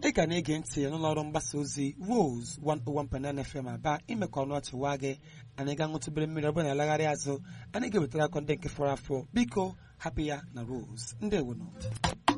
ị ga na-ege ntị n'ụlọ ọrụ mgbasa ozi Rose 101.9 FM Aba ime ka ọnụ ọchịwa gị. Anyị ga-aṅụtụbere mmiri ọ bụla na-alagharị azụ. Anyị ga-ewetara akọ ndị nke fọrọ afọ. Biko hapụ ya na Rose. Ndewono.